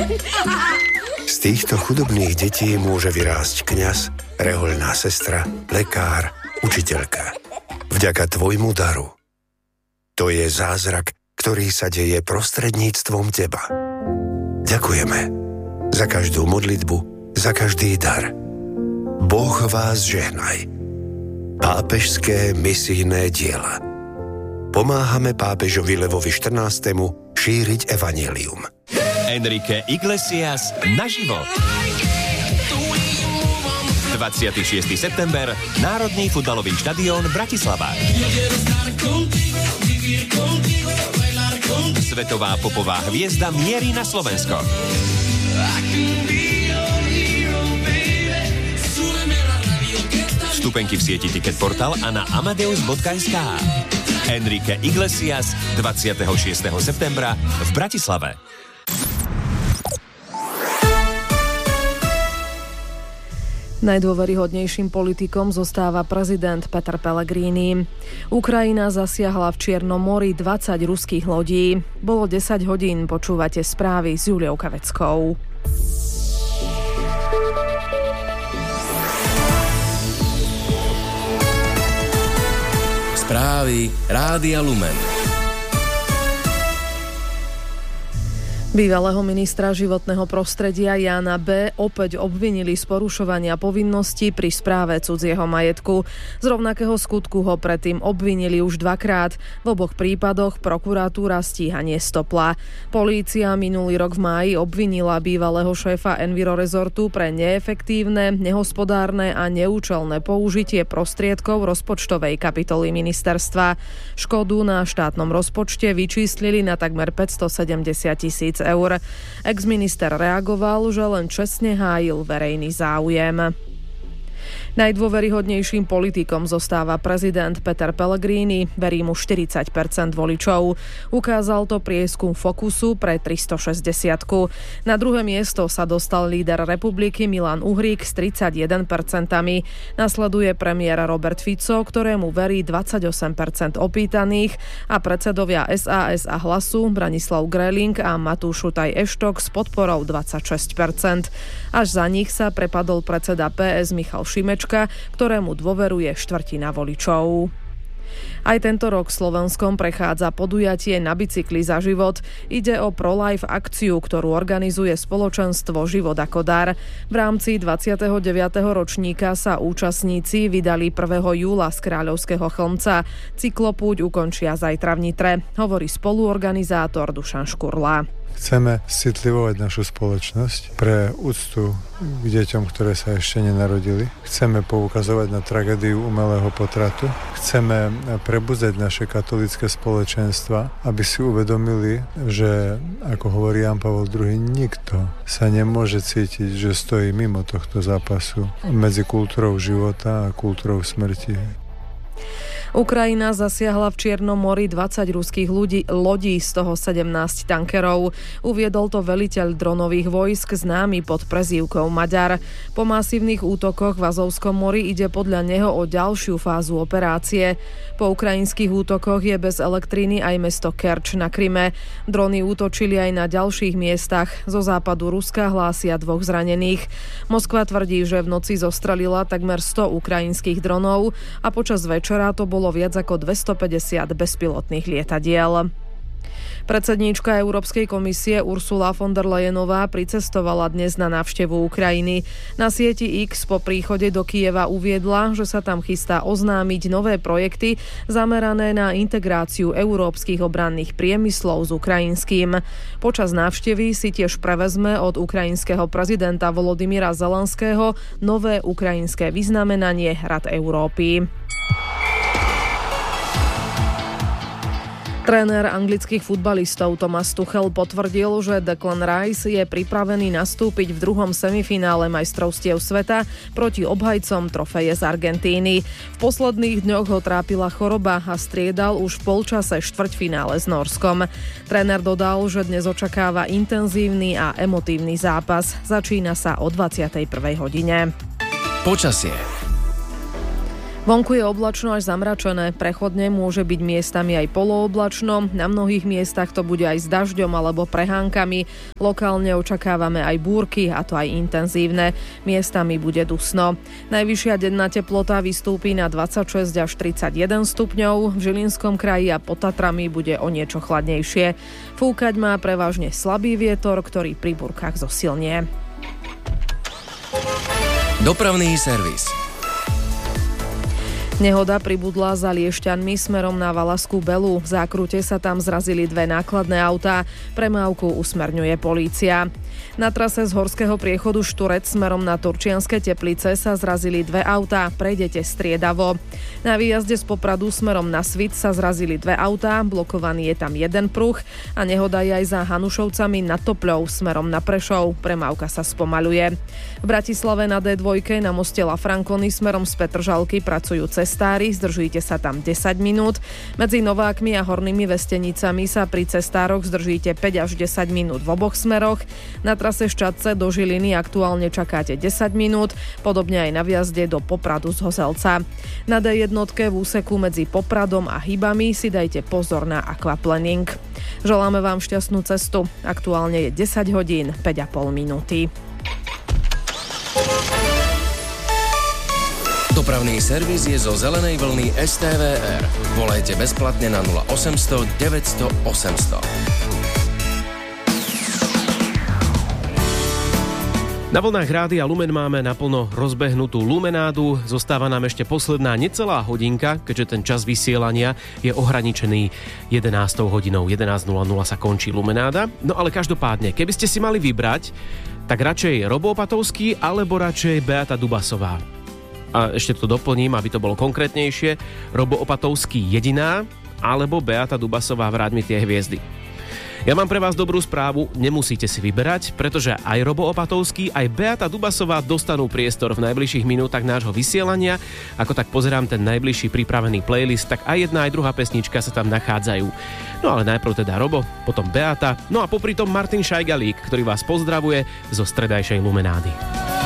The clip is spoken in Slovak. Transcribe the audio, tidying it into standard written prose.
Z týchto chudobných detí môže vyrásť kňaz, rehoľná sestra, lekár, učiteľka. Vďaka tvojmu daru. To je zázrak, ktorý sa deje prostredníctvom teba. Ďakujeme za každú modlitbu, za každý dar. Boh vás žehnaj. Pápežské misijné diela. Pomáhame pápežovi Levovi XIV. Šíriť evanjelium. Enrique Iglesias naživo. 26. september, Národný futbalový štadión Bratislava. Svetová popová hviezda mierí na Slovensko. Vstupenky v sieti Ticketportal a na amadeus.sk. Enrique Iglesias 26. septembra v Bratislave. Najdôveryhodnejším politikom zostáva prezident Peter Pellegrini. Ukrajina zasiahla v Čiernom mori 20 ruských lodí. Bolo 10 hodín, počúvate správy s Juliou Kaveckou. Správy Rádia Lumen. Bývalého ministra životného prostredia Jána B. opäť obvinili z porušovania povinností pri správe cudzieho majetku. Z rovnakého skutku ho predtým obvinili už dvakrát. V oboch prípadoch prokuratúra stíhanie stopla. Polícia minulý rok v máji obvinila bývalého šéfa Envirorezortu pre neefektívne, nehospodárne a neúčelné použitie prostriedkov rozpočtovej kapitoly ministerstva. Škodu na štátnom rozpočte vyčíslili na takmer 570 000 eur. Ex-minister reagoval, že len čestne hájil verejný záujem. Najdôveryhodnejším politikom zostáva prezident Peter Pellegrini, verí mu 40% voličov. Ukázal to prieskum Focusu pre 360. Na druhé miesto sa dostal líder republiky Milan Uhrík s 31%. Nasleduje premiér Robert Fico, ktorému verí 28% opýtaných a predsedovia SAS a Hlasu Branislav Gréling a Matúš Šutaj Eštok s podporou 26%. Až za nich sa prepadol predseda PS Michal Šimečka, ktorému dôveruje štvrtina voličov. Aj tento rok Slovenskom prechádza podujatie Na bicykli za život. Ide o pro-life akciu, ktorú organizuje spoločenstvo Život ako dar. V rámci 29. ročníka sa účastníci vydali 1. júla z Kráľovského Chlmca. Cyklopúť ukončia zajtra v Nitre, hovorí spoluorganizátor Dušan Škurla. Chceme citlivovať našu spoločnosť pre úctu k deťom, ktoré sa ešte nenarodili. Chceme poukazovať na tragédiu umelého potratu. Chceme prebudzať naše katolícke spoločenstva, aby si uvedomili, že, ako hovorí Ján Pavol II, nikto sa nemôže cítiť, že stojí mimo tohto zápasu medzi kultúrou života a kultúrou smrti. Ukrajina zasiahla v Čiernom mori 20 ruských lodí, z toho 17 tankerov. Uviedol to veliteľ dronových vojsk známy pod prezývkou Maďar. Po masívnych útokoch v Azovskom mori ide podľa neho o ďalšiu fázu operácie. Po ukrajinských útokoch je bez elektriny aj mesto Kerč na Kryme. Drony útočili aj na ďalších miestach. Zo západu Ruska hlásia 2 zranených. Moskva tvrdí, že v noci zostrelila takmer 100 ukrajinských dronov a počas večera to bolo viac ako 250 bezpilotných lietadiel. Predsedníčka Európskej komisie Ursula von der Leyenová pricestovala dnes na návštevu Ukrajiny. Na sieti X po príchode do Kyjeva uviedla, že sa tam chystá oznámiť nové projekty zamerané na integráciu európskych obranných priemyslov s ukrajinským. Počas návštevy si tiež prevezme od ukrajinského prezidenta Volodymyra Zelenského nové ukrajinské vyznamenanie Rad Európy. Tréner anglických futbalistov Thomas Tuchel potvrdil, že Declan Rice je pripravený nastúpiť v druhom semifinále majstrovstiev sveta proti obhajcom trofeje z Argentíny. V posledných dňoch ho trápila choroba a striedal už v polčase štvrťfinále s Norskom. Tréner dodal, že dnes očakáva intenzívny a emotívny zápas. Začína sa o 21. hodine. Počasie. V Vonku je oblačno až zamračené, prechodne môže byť miestami aj polooblačno, na mnohých miestach to bude aj s dažďom alebo prehánkami. Lokálne očakávame aj búrky, a to aj intenzívne. Miestami bude dusno. Najvyššia denná teplota vystúpi na 26 až 31 stupňov, v Žilinskom kraji a pod Tatrami bude o niečo chladnejšie. Fúkať má prevažne slabý vietor, ktorý pri búrkach zosilnie. Dopravný servis. Nehoda pribudla za Liešťanmi smerom na Valaskú Belu. V zákrute sa tam zrazili dve nákladné autá. Premávku usmerňuje polícia. Na trase z horského priechodu Šturec smerom na Turčianske Teplice sa zrazili dve autá. Prejdete striedavo. Na výjazde z Popradu smerom na Svit sa zrazili dve autá. Blokovaný je tam jeden pruh a nehoda je aj za Hanušovcami nad Topľou smerom na Prešov. Premávka sa spomaľuje. V Bratislave na D2 na moste La Franconi smerom z Petržalky pracujú cestári, zdržíte sa tam 10 minút. Medzi Novákmi a Hornými Vestenicami sa pri cestároch zdržíte 5 až 10 minút v oboch smeroch. Na trase Ščadce do Žiliny aktuálne čakáte 10 minút, podobne aj na výjazde do Popradu z Hozelca. Na D1 v úseku medzi Popradom a Hybami si dajte pozor na aquaplaning. Želáme vám šťastnú cestu. Aktuálne je 10 hodín 5,5 minúty. Dopravný servis je zo zelenej vlny STVR. Volajte bezplatne na 0800 900 800. Na vlnách Rádia Lumen máme naplno rozbehnutú lumenádu. Zostáva nám ešte posledná necelá hodinka, keďže ten čas vysielania je ohraničený 11 hodinou. 11:00 sa končí lumenáda. No ale každopádne, keby ste si mali vybrať, tak radšej Robo Opatovský alebo radšej Beata Dubasová. A ešte to doplním, aby to bolo konkrétnejšie. Robo Opatovský jediná alebo Beata Dubasová Vráť mi tie hviezdy. Ja mám pre vás dobrú správu, nemusíte si vyberať, pretože aj Robo Opatovský, aj Beata Dubasová dostanú priestor v najbližších minútach nášho vysielania. Ako tak pozerám ten najbližší pripravený playlist, tak aj jedna, aj druhá pesnička sa tam nachádzajú. No ale najprv teda Robo, potom Beata, no a popri tom Martin Šajgalík, ktorý vás pozdravuje zo stredajšej lumenády.